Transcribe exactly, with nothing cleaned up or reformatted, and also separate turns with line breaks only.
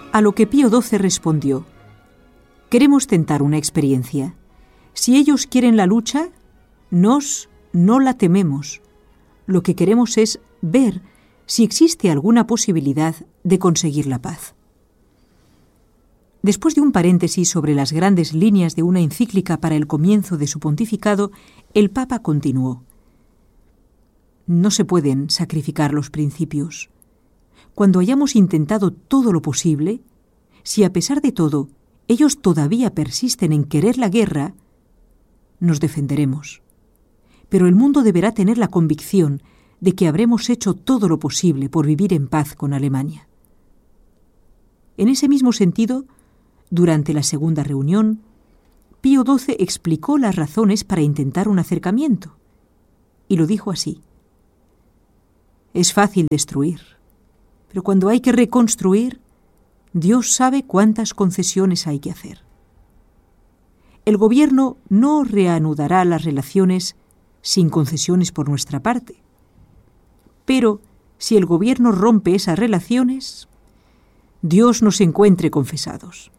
A lo que Pío doce respondió: queremos tentar una experiencia. Si ellos quieren la lucha, nos no la tememos. Lo que queremos es ver si existe alguna posibilidad de conseguir la paz. Después de un paréntesis sobre las grandes líneas de una encíclica para el comienzo de su pontificado, el Papa continuó: no se pueden sacrificar los principios. Cuando hayamos intentado todo lo posible, si a pesar de todo ellos todavía persisten en querer la guerra, nos defenderemos. Pero el mundo deberá tener la convicción de que habremos hecho todo lo posible por vivir en paz con Alemania. En ese mismo sentido, durante la segunda reunión, Pío doce explicó las razones para intentar un acercamiento, y lo dijo así: es fácil destruir, pero cuando hay que reconstruir, Dios sabe cuántas concesiones hay que hacer. El gobierno no reanudará las relaciones sin concesiones por nuestra parte. Pero si el gobierno rompe esas relaciones, Dios nos encuentre confesados.